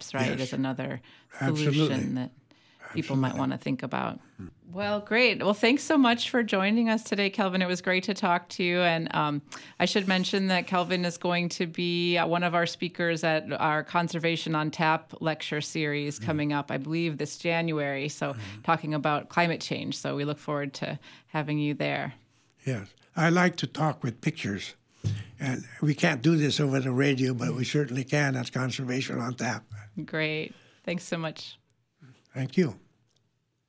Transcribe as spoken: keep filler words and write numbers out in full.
taps, right, Yes. is another solution Absolutely. that people Absolutely. might want to think about. Well, great. Well, thanks so much for joining us today, Kelvin. It was great to talk to you. And um, I should mention that Kelvin is going to be one of our speakers at our Conservation on Tap lecture series coming up, I believe, this January. So Mm-hmm. talking about climate change. So we look forward to having you there. Yes. I like to talk with pictures. And we can't do this over the radio, but we certainly can at Conservation on Tap. Great. Thanks so much. Thank you.